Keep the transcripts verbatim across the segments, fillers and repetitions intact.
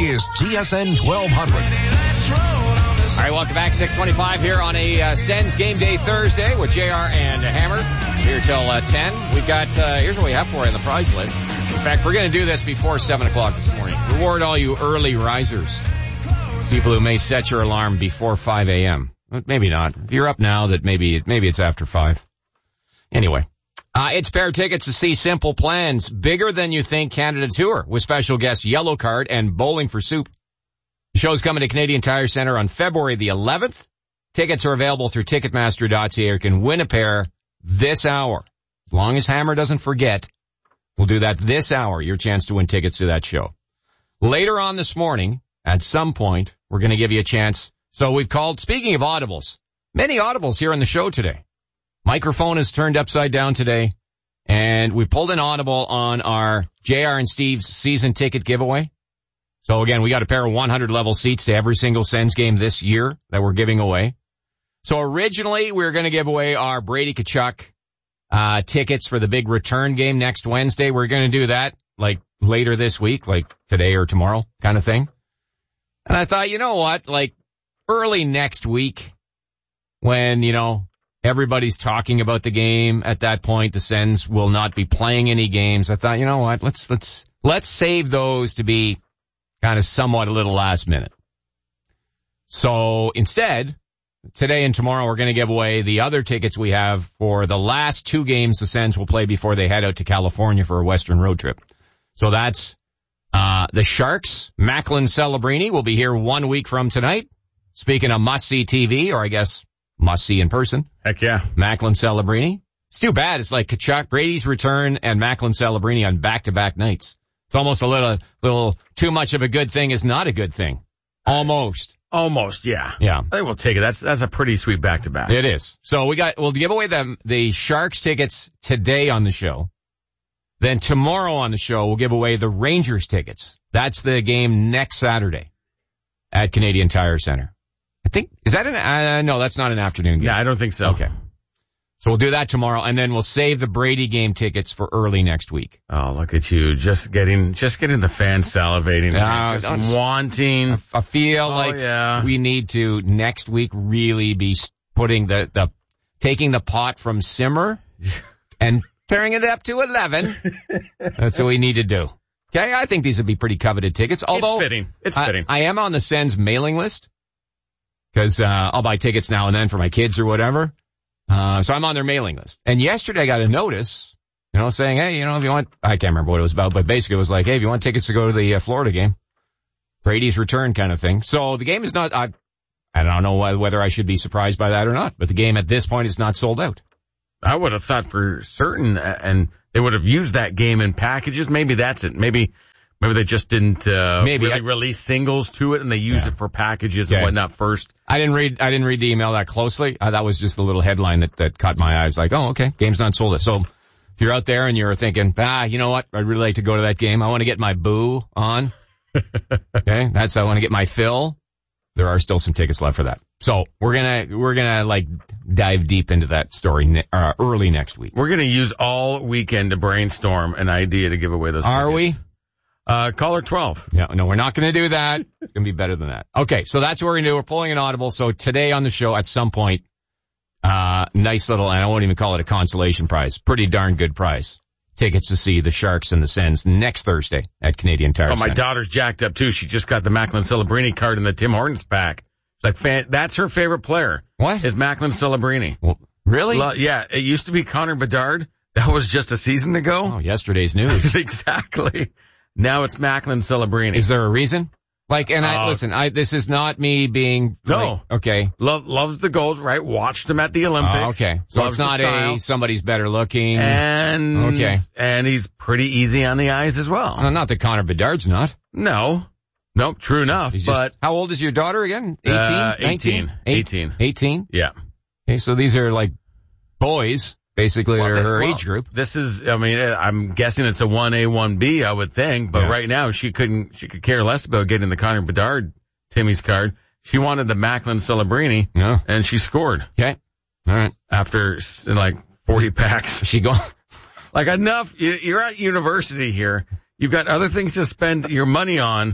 is T S N twelve hundred. All right, welcome back. six twenty-five here on a uh, Sens Game Day Thursday with J R and Hammer here till uh, ten. We've got, uh, here's what we have for you on the prize list. In fact, we're going to do this before seven o'clock this morning. Reward all you early risers. People who may set your alarm before five a.m. Maybe not. If you're up now, that maybe, maybe it's after five. Anyway. Uh, it's pair tickets to see Simple Plans, Bigger Than You Think Canada Tour with special guests Yellow Card and Bowling for Soup. The show's coming to Canadian Tire Centre on February the eleventh. Tickets are available through Ticketmaster dot c a. You can win a pair this hour. As long as Hammer doesn't forget, we'll do that this hour, your chance to win tickets to that show. Later on this morning, at some point, we're going to give you a chance. So we've called, speaking of audibles, many audibles here on the show today. Microphone is turned upside down today, and we pulled an audible on our J R and Steve's season ticket giveaway. So again, we got a pair of one hundred level seats to every single Sens game this year that we're giving away. So originally, we were going to give away our Brady Tkachuk uh tickets for the big return game next Wednesday. We're going to do that like later this week, like today or tomorrow kind of thing. And I thought, you know what, like early next week when, you know, everybody's talking about the game at that point, the Sens will not be playing any games. I thought, you know what, let's, let's, let's save those to be kind of somewhat a little last minute. So instead, today and tomorrow we're going to give away the other tickets we have for the last two games the Sens will play before they head out to California for a Western road trip. So that's, uh, the Sharks. Macklin Celebrini will be here one week from tonight. Speaking of must-see T V, or I guess must-see in person. Heck yeah. Macklin Celebrini. It's too bad. It's like Tkachuk, Brady's return, and Macklin Celebrini on back-to-back nights. It's almost a little, little too much of a good thing is not a good thing. Almost. Almost, yeah. Yeah. I think we'll take it. That's, that's a pretty sweet back-to-back. It is. So we got, we'll give away the, the Sharks tickets today on the show. Then tomorrow on the show, we'll give away the Rangers tickets. That's the game next Saturday at Canadian Tire Centre. I think, is that an, uh, no, that's not an afternoon game. Yeah, I don't think so. Okay. So we'll do that tomorrow, and then we'll save the Brady game tickets for early next week. Oh, look at you. Just getting, just getting the fans salivating. Uh, just wanting. I feel oh, like yeah. we need to next week really be putting the, the, taking the pot from simmer and turning it up to eleven. That's what we need to do. Okay. I think these would be pretty coveted tickets. Although it's fitting. It's I, fitting. I am on the Sens mailing list because, uh, I'll buy tickets now and then for my kids or whatever. Uh, so I'm on their mailing list. And yesterday I got a notice, you know, saying, hey, you know, if you want, I can't remember what it was about, but basically it was like, hey, if you want tickets to go to the uh, Florida game, Brady's return kind of thing. So the game is not, I, I don't know whether I should be surprised by that or not, but the game at this point is not sold out. I would have thought for certain, and they would have used that game in packages. Maybe that's it. Maybe, maybe they just didn't, uh, Maybe really I, release singles to it and they used yeah. it for packages okay. and whatnot first. I didn't read, I didn't read the email that closely. Uh, that was just the little headline that, that caught my eyes. Like, oh, okay, game's not sold out. So if you're out there and you're thinking, ah, you know what? I'd really like to go to that game. I want to get my boo on. Okay. That's, I want to get my fill. There are still some tickets left for that. So we're gonna, we're gonna like dive deep into that story ne- uh, early next week. We're gonna use all weekend to brainstorm an idea to give away those Are tickets. we? Uh, caller twelve. Yeah, no, we're not gonna do that. It's gonna be better than that. Okay, so that's what we're gonna do. We're pulling an audible. So today on the show at some point, uh, nice little, and I won't even call it a consolation prize. Pretty darn good prize. Tickets to see the Sharks and the Sens next Thursday at Canadian Tire Oh, my Centre. daughter's jacked up too. She just got the Macklin Celebrini card in the Tim Hortons pack. It's like, fan, that's her favorite player. What? Is Macklin Celebrini. Well, really? Lo- yeah, it used to be Connor Bedard. That was just a season ago. Oh, yesterday's news. Exactly. Now it's Macklin Celebrini. Is there a reason? Like, and I, Uh, listen, I, this is not me being, No. like, okay. Love, loves the goals, right? Watched him at the Olympics. Oh, okay. So Loves it's not the style. a, somebody's better looking. And, Okay. and he's pretty easy on the eyes as well. Well, not that Connor Bedard's not. No. Nope, true enough. He's but, just, how old is your daughter again? eighteen? Uh, nineteen? eighteen. eighteen? yeah. Okay, so these are like boys, basically, Well, they're her well, age group. This is, I mean, I'm guessing it's a one A, one B, I would think, but Yeah. right now she couldn't, she could care less about getting the Connor Bedard Timmy's card. She wanted the Macklin Celebrini, Yeah. and she scored Okay. All right. after like forty packs. Is she going? Like enough, you- you're at university here. You've got other things to spend your money on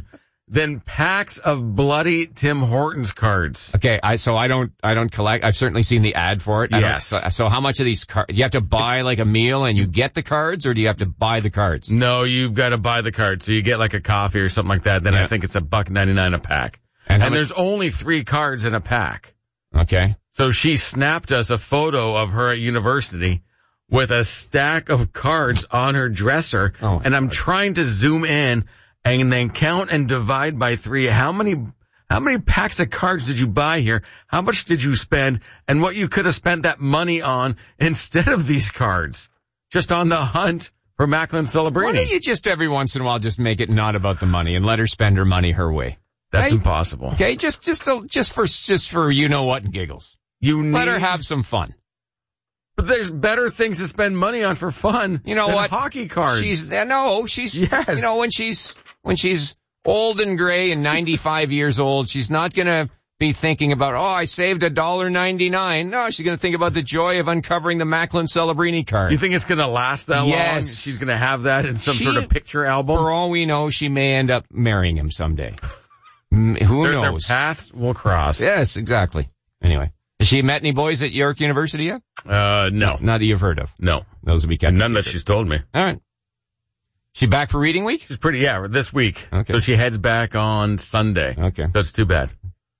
than packs of bloody Tim Hortons cards. Okay, I so I don't I don't collect. I've certainly seen the ad for it. I Yes. So, so how much of these cards? Do you have to buy like a meal and you get the cards, or do you have to buy the cards? No, you've got to buy the card. So you get like a coffee or something like that. Then Yeah. I think it's a buck ninety-nine a pack. And And, how much- there's only three cards in a pack. Okay. So she snapped us a photo of her at university with a stack of cards on her dresser. Oh, and I'm God. trying to zoom in and then count and divide by three. How many, how many packs of cards did you buy here? How much did you spend? And what you could have spent that money on instead of these cards. Just on the hunt for Macklin Why Celebrini. don't you just every once in a while just make it not about the money and let her spend her money her way? That's Hey. impossible. Okay, just just to, just for just for you know what and giggles. You need, Let her have some fun. but there's better things to spend money on for fun. You know than what? Hockey cards. She's uh, no, she's Yes. you know when she's when she's old and gray and ninety-five years old, she's not gonna be thinking about, oh, I saved a dollar ninety-nine. No, she's gonna think about the joy of uncovering the Macklin Celebrini card. You think it's going to last that long? Yes. She's going to have that in some She- sort of picture album? For all we know, she may end up marrying him someday. Mm, Who their, their knows? paths will cross. Yes, exactly. Anyway, has she met any boys at York University yet? Uh, no. Not that you've heard of. No. Those would be kept. None that secret. she's told me. All right. She back for reading week? She's pretty, yeah, this week. Okay. So she heads back on Sunday. Okay. That's too bad.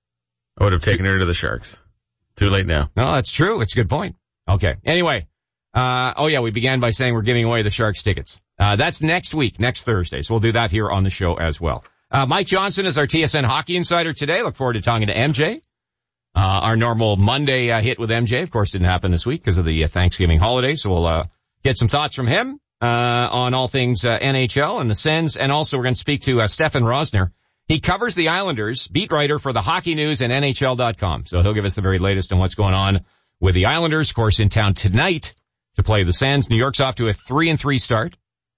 I would have taken her to the Sharks. Too late now. No, that's true. It's a good point. Okay. Anyway, uh, oh yeah, we began by saying we're giving away the Sharks tickets. Uh, that's next week, next Thursday. So we'll do that here on the show as well. Uh, Mike Johnson is our T S N Hockey Insider today. Look forward to talking to M J. Uh, our normal Monday uh, hit with M J, of course, didn't happen this week because of the uh, Thanksgiving holiday. So we'll uh, get some thoughts from him uh, on all things uh, N H L and the Sens. And also we're going to speak to uh, Stefan Rosner. He covers the Islanders, beat writer for the Hockey News and N H L dot com. So he'll give us the very latest on what's going on with the Islanders, of course, in town tonight to play the Sens. New York's off to a three and three start.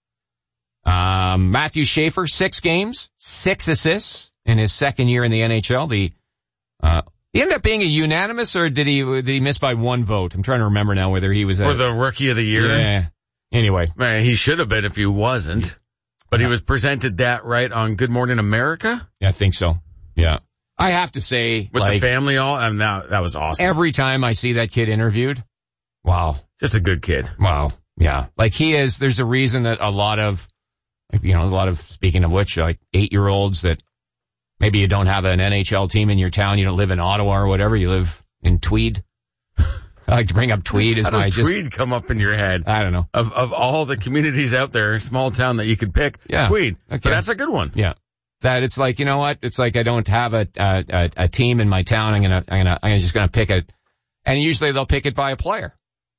Um, Matthew Schaefer, six games, six assists in his second year in the N H L. The, uh, he ended up being a unanimous, or did he, did he miss by one vote? I'm trying to remember now whether he was a, For the Rookie of the Year. yeah. Anyway. Man, he should have been if he wasn't. But he was presented that right on Good Morning America Yeah, I think so. Yeah. I have to say, with like, the family all, and that, that was awesome. every time I see that kid interviewed, wow. Just a good kid. Wow. Yeah. Like he is, there's a reason that a lot of, like, you know, a lot of, speaking of which, like eight year olds that maybe you don't have an N H L team in your town, you don't live in Ottawa or whatever, you live in Tweed. I like to bring up Tweed as How my does just, Tweed come up in your head? I don't know. Of of all the communities out there, small town that you could pick, Yeah. Tweed. Okay. But that's a good one. Yeah. That it's like, you know what? It's like I don't have a, a, a, a team in my town. I'm gonna, I'm gonna, I'm just gonna pick it. And usually they'll pick it by a player.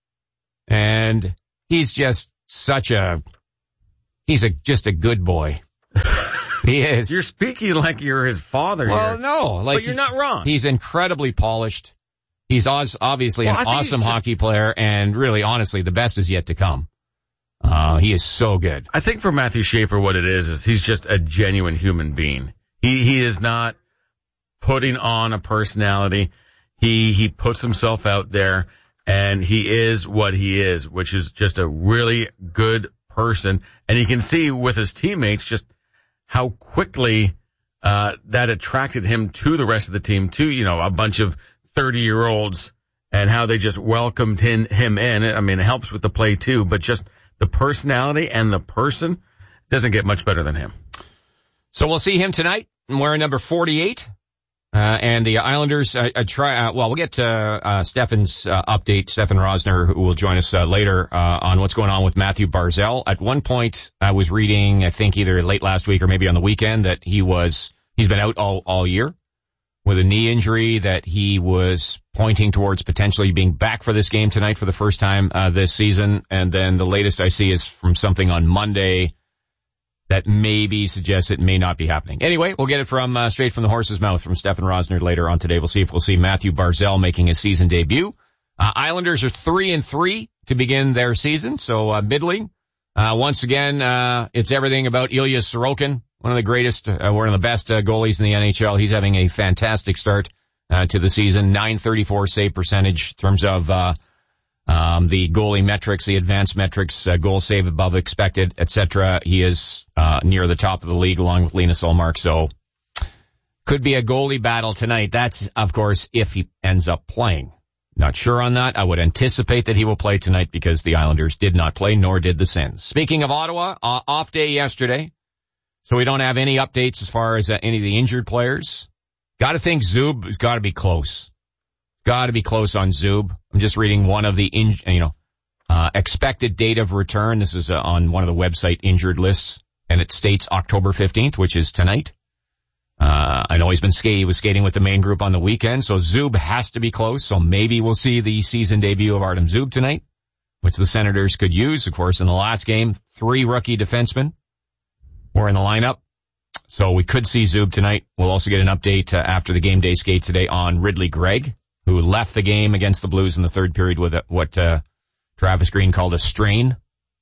And he's just such a, he's a, just a good boy. He is. You're speaking like you're his father well, here. no, like But you're not wrong. He's incredibly polished. He's os- obviously Well, I an think awesome he's just- hockey player, and really, honestly, the best is yet to come. Uh, he is so good. I think for Matthew Schaefer, what it is, is he's just a genuine human being. He, he is not putting on a personality. He, he puts himself out there, and he is what he is, which is just a really good person. And you can see with his teammates just how quickly, uh, that attracted him to the rest of the team, to, you know, a bunch of thirty year olds, and how they just welcomed him, him in. I mean, it helps with the play too, but just the personality and the person doesn't get much better than him. So we'll see him tonight wearing number forty-eight. Uh, and the Islanders, uh, uh, try, uh, well, we'll get to, uh, Stefan's, uh, update, Stefan Rosner, who will join us, uh, later, uh, on what's going on with Matthew Barzal. At one point, I was reading, I think either late last week or maybe on the weekend, that he was, he's been out all, all year with a knee injury, that he was pointing towards potentially being back for this game tonight for the first time, uh, this season. And then the latest I see is from something on Monday that maybe suggests it may not be happening. Anyway, we'll get it from uh, straight from the horse's mouth from Stefan Rosner later on today. We'll see if we'll see Matthew Barzal making his season debut. Uh, Islanders are three and three to begin their season, so uh, middling. Uh, once again, uh, it's everything about Ilya Sorokin, one of the greatest, uh, one of the best uh, goalies in the N H L. He's having a fantastic start uh, to the season. nine thirty-four save percentage in terms of uh, Um, the goalie metrics, the advanced metrics, uh, goal save above expected, et cetera. He is, uh, near the top of the league along with Linus Ullmark. So Could be a goalie battle tonight. That's, of course, if he ends up playing. Not sure on that. I would anticipate that he will play tonight because the Islanders did not play, nor did the Sens. Speaking of Ottawa, uh, off day yesterday, so we don't have any updates as far as uh, any of the injured players. Got to think Zub has got to be close. Got to be close on Zub. I'm just reading one of the, in, you know, uh, expected date of return. This is uh, on one of the website injured lists, and it states October fifteenth, which is tonight. Uh, I know he's been skating, he was skating with the main group on the weekend, so Zub has to be close, so maybe we'll see the season debut of Artem Zub tonight, which the Senators could use. Of course, in the last game, three rookie defensemen were in the lineup, so we could see Zub tonight. We'll also get an update uh, after the game day skate today on Ridley Gregg, who left the game against the Blues in the third period with a, what uh, Travis Green called a strain.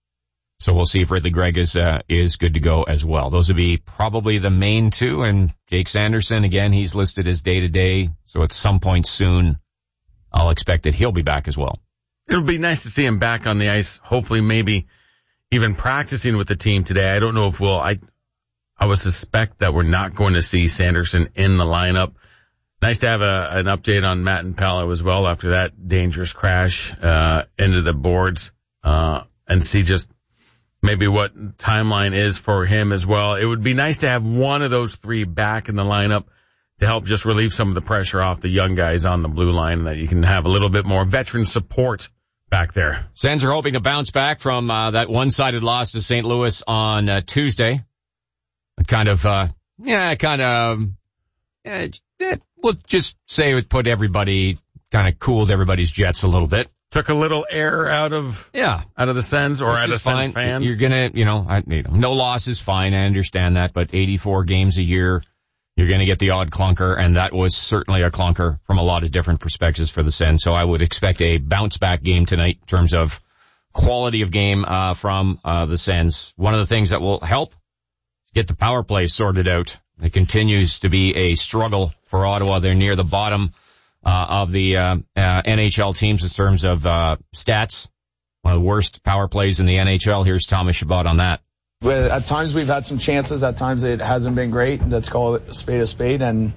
So we'll see if Ridley Gregg is, uh, is good to go as well. Those would be probably the main two. And Jake Sanderson, again, he's listed as day to day. So at some point soon, I'll expect that he'll be back as well. It'll be nice to see him back on the ice. Hopefully maybe even practicing with the team today. I don't know if we'll, I, I would suspect that we're not going to see Sanderson in the lineup. Nice to have a, an update on Matt and Palo as well after that dangerous crash, uh, into the boards, uh, and see just, maybe what timeline is for him as well. It would be nice to have one of those three back in the lineup to help just relieve some of the pressure off the young guys on the blue line, that you can have a little bit more veteran support back there. Sens are hoping to bounce back from uh, that one-sided loss to Saint Louis on uh, Tuesday. Kind of, uh, yeah, kind of, uh, we'll just say it put everybody, kind of cooled everybody's jets a little bit. Took a little air out of yeah out of the Sens or Which out of Sens fans. You're gonna, you know, I, you know, no loss is fine. I understand that, but eighty-four games a year, you're gonna get the odd clunker, and that was certainly a clunker from a lot of different perspectives for the Sens. So I would expect a bounce back game tonight in terms of quality of game uh from uh the Sens. One of the things that will help is get the power play sorted out. It continues to be a struggle for Ottawa. They're near the bottom Uh, of the uh, uh, N H L teams in terms of uh, stats. One of the worst power plays in the N H L. Here's Thomas Chabot on that. Well, at times we've had some chances. At times it hasn't been great. Let's call it a spade a spade. And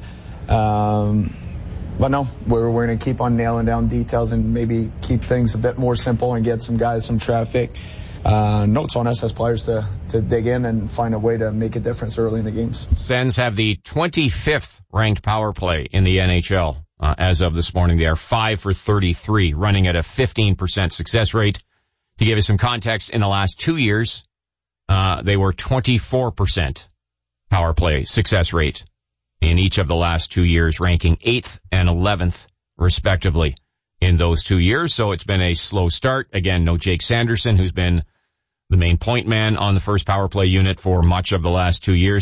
um, but no, we're we're going to keep on nailing down details and maybe keep things a bit more simple and get some guys some traffic. Uh, no, it's on us as players to, to dig in and find a way to make a difference early in the games. Sens have the twenty-fifth ranked power play in the N H L. Uh, as of this morning, they are five for thirty-three, running at a fifteen percent success rate. To give you some context, in the last two years, uh, they were twenty-four percent power play success rate in each of the last two years, ranking eighth and eleventh, respectively, in those two years. So it's been a slow start. Again, no Jake Sanderson, who's been the main point man on the first power play unit for much of the last two years.